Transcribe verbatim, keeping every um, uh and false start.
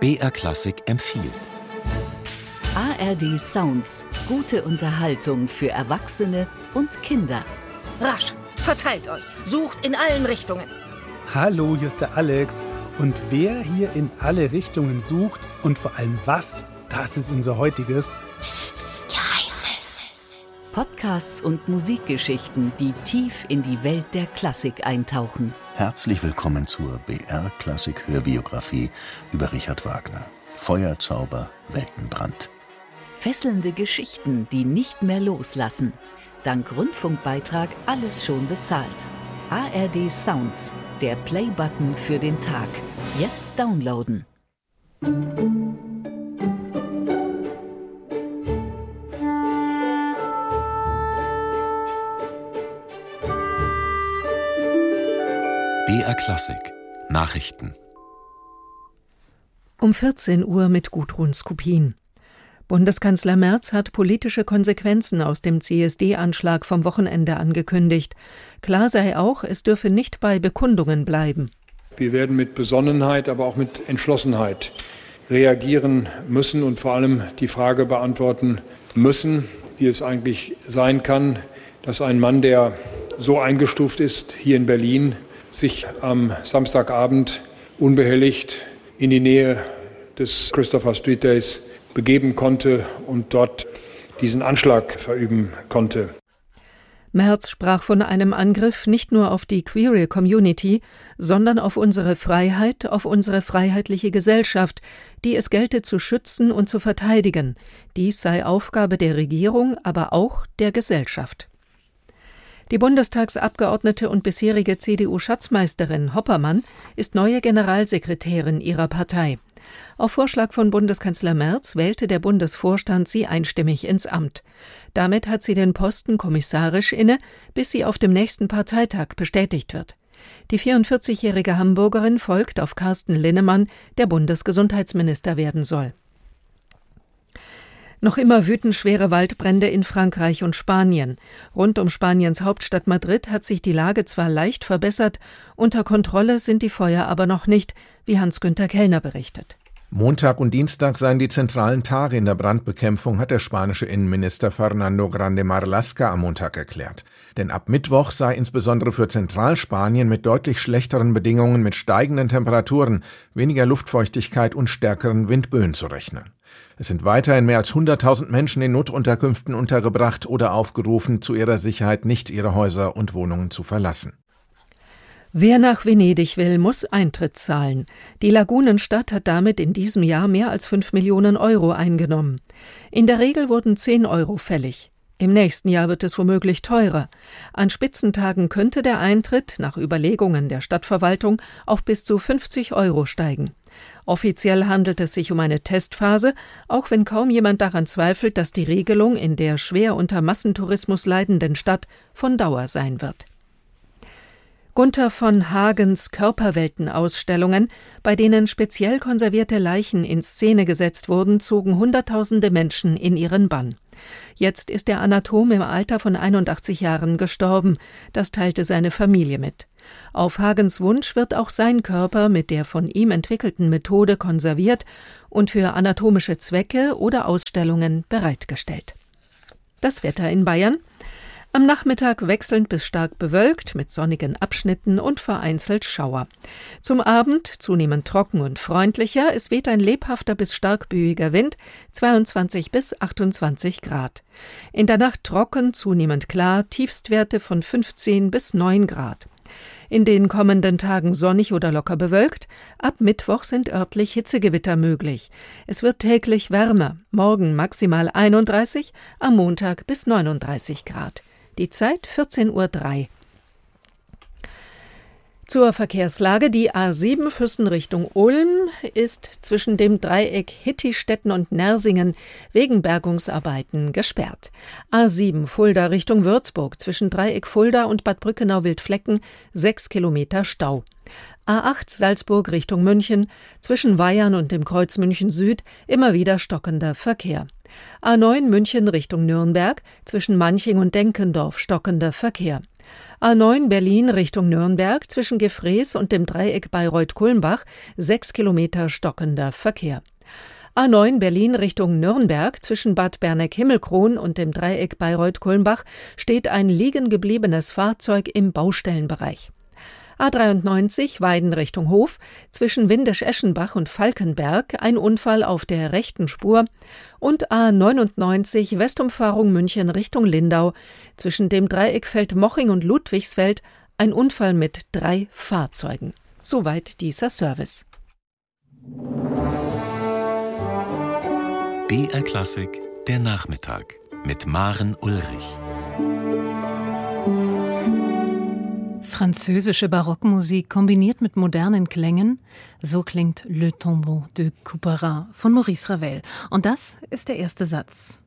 B R Klassik empfiehlt. A R D Sounds. Gute Unterhaltung für Erwachsene und Kinder. Rasch, verteilt euch, sucht in allen Richtungen. Hallo, hier ist der Alex. Und wer hier in alle Richtungen sucht und vor allem was, das ist unser heutiges Geheimnis. Podcasts und Musikgeschichten, die tief in die Welt der Klassik eintauchen. Herzlich willkommen zur B R Klassik Hörbiografie über Richard Wagner. Feuerzauber, Weltenbrand. Fesselnde Geschichten, die nicht mehr loslassen. Dank Rundfunkbeitrag alles schon bezahlt. A R D Sounds, der Play-Button für den Tag. Jetzt downloaden. B R Klassik Nachrichten. Um vierzehn Uhr mit Gudrun Skupin. Bundeskanzler Merz hat politische Konsequenzen aus dem C S D-Anschlag vom Wochenende angekündigt. Klar sei auch, es dürfe nicht bei Bekundungen bleiben. Wir werden mit Besonnenheit, aber auch mit Entschlossenheit reagieren müssen und vor allem die Frage beantworten müssen, wie es eigentlich sein kann, dass ein Mann, der so eingestuft ist hier in Berlin, sich am Samstagabend unbehelligt in die Nähe des Christopher Street Days begeben konnte und dort diesen Anschlag verüben konnte. Merz sprach von einem Angriff nicht nur auf die queere Community, sondern auf unsere Freiheit, auf unsere freiheitliche Gesellschaft, die es gelte zu schützen und zu verteidigen. Dies sei Aufgabe der Regierung, aber auch der Gesellschaft. Die Bundestagsabgeordnete und bisherige C D U-Schatzmeisterin Hoppermann ist neue Generalsekretärin ihrer Partei. Auf Vorschlag von Bundeskanzler Merz wählte der Bundesvorstand sie einstimmig ins Amt. Damit hat sie den Posten kommissarisch inne, bis sie auf dem nächsten Parteitag bestätigt wird. Die vierundvierzigjährige Hamburgerin folgt auf Carsten Linnemann, der Bundesgesundheitsminister werden soll. Noch immer wüten schwere Waldbrände in Frankreich und Spanien. Rund um Spaniens Hauptstadt Madrid hat sich die Lage zwar leicht verbessert, unter Kontrolle sind die Feuer aber noch nicht, wie Hans-Günther Kellner berichtet. Montag und Dienstag seien die zentralen Tage in der Brandbekämpfung, hat der spanische Innenminister Fernando Grande Marlaska am Montag erklärt. Denn ab Mittwoch sei insbesondere für Zentralspanien mit deutlich schlechteren Bedingungen, mit steigenden Temperaturen, weniger Luftfeuchtigkeit und stärkeren Windböen zu rechnen. Es sind weiterhin mehr als hunderttausend Menschen in Notunterkünften untergebracht oder aufgerufen, zu ihrer Sicherheit nicht ihre Häuser und Wohnungen zu verlassen. Wer nach Venedig will, muss Eintritt zahlen. Die Lagunenstadt hat damit in diesem Jahr mehr als fünf Millionen Euro eingenommen. In der Regel wurden zehn Euro fällig. Im nächsten Jahr wird es womöglich teurer. An Spitzentagen könnte der Eintritt nach Überlegungen der Stadtverwaltung auf bis zu fünfzig Euro steigen. Offiziell handelt es sich um eine Testphase, auch wenn kaum jemand daran zweifelt, dass die Regelung in der schwer unter Massentourismus leidenden Stadt von Dauer sein wird. Gunther von Hagens Körperweltenausstellungen, bei denen speziell konservierte Leichen in Szene gesetzt wurden, zogen Hunderttausende Menschen in ihren Bann. Jetzt ist der Anatom im Alter von einundachtzig Jahren gestorben, das teilte seine Familie mit. Auf Hagens Wunsch wird auch sein Körper mit der von ihm entwickelten Methode konserviert und für anatomische Zwecke oder Ausstellungen bereitgestellt. Das Wetter in Bayern: Am Nachmittag wechselnd bis stark bewölkt mit sonnigen Abschnitten und vereinzelt Schauer. Zum Abend zunehmend trocken und freundlicher, es weht ein lebhafter bis stark böiger Wind, zweiundzwanzig bis achtundzwanzig Grad. In der Nacht trocken, zunehmend klar, Tiefstwerte von fünfzehn bis neun Grad. In den kommenden Tagen sonnig oder locker bewölkt, ab Mittwoch sind örtlich Hitzegewitter möglich. Es wird täglich wärmer, morgen maximal einunddreißig, am Montag bis neununddreißig Grad. Die Zeit vierzehn Uhr drei. Zur Verkehrslage: Die A sieben Füssen Richtung Ulm ist zwischen dem Dreieck Hittistetten und Nersingen wegen Bergungsarbeiten gesperrt. A sieben Fulda Richtung Würzburg zwischen Dreieck Fulda und Bad Brückenau-Wildflecken sechs Kilometer Stau. A acht Salzburg Richtung München, zwischen Weyern und dem Kreuz München Süd immer wieder stockender Verkehr. A neun München Richtung Nürnberg, zwischen Manching und Denkendorf stockender Verkehr. A neun Berlin Richtung Nürnberg, zwischen Gefrees und dem Dreieck Bayreuth-Kulmbach, sechs Kilometer stockender Verkehr. A neun Berlin Richtung Nürnberg, zwischen Bad Berneck-Himmelkron und dem Dreieck Bayreuth-Kulmbach steht ein liegen gebliebenes Fahrzeug im Baustellenbereich. A dreiundneunzig Weiden Richtung Hof, zwischen Windisch-Eschenbach und Falkenberg ein Unfall auf der rechten Spur und A neunundneunzig Westumfahrung München Richtung Lindau, zwischen dem Dreieck Feldmoching und Ludwigsfeld ein Unfall mit drei Fahrzeugen. Soweit dieser Service. B R Klassik, der Nachmittag mit Maren Ulrich. Französische Barockmusik kombiniert mit modernen Klängen, so klingt Le Tombeau de Couperin von Maurice Ravel. Und das ist der erste Satz.